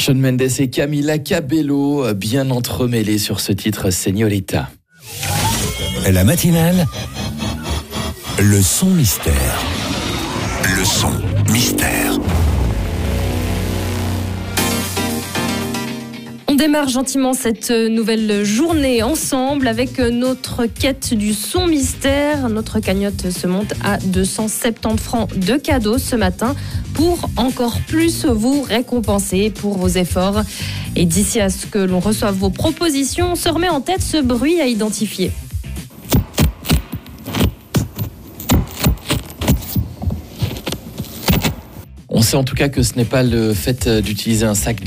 Shawn Mendes et Camila Cabello, bien entremêlés sur ce titre Señorita. La matinale, le son mystère. Le son mystère. On démarre gentiment cette nouvelle journée ensemble avec notre quête du son mystère. Notre cagnotte se monte à 270 francs de cadeaux ce matin pour encore plus vous récompenser pour vos efforts. Et d'ici à ce que l'on reçoive vos propositions, on se remet en tête ce bruit à identifier. On sait en tout cas que ce n'est pas le fait d'utiliser un sac